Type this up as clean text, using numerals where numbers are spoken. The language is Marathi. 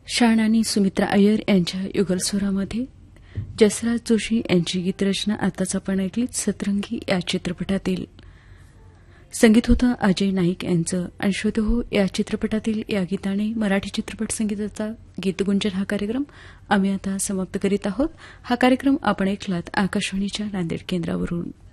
शान आणि सुमित्रा अय्यर यांच्या युगलस्वरामध्ये जसराज जोशी यांची गीतरचना आताच आपण ऐकलीत सतरंगी या चित्रपटातील. संगीत होतं अजय नाईक यांचं आणि श्रोते हो या चित्रपटातील या गीताने मराठी चित्रपट संगीताचा गीतगुंजन हा कार्यक्रम आम्ही आता समाप्त करीत आहोत. हा कार्यक्रम आपण ऐकलात आकाशवाणीच्या नांदेड केंद्रावरून.